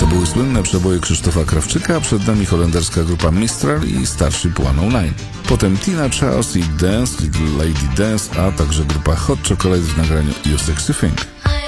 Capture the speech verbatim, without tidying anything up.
były słynne przeboje Krzysztofa Krawczyka, a przed nami holenderska grupa Mistral i Starship sto dziewięć. Potem Tina Charles i Dance, Little Lady Dance, a także grupa Hot Chocolate w nagraniu You Sexy Thing.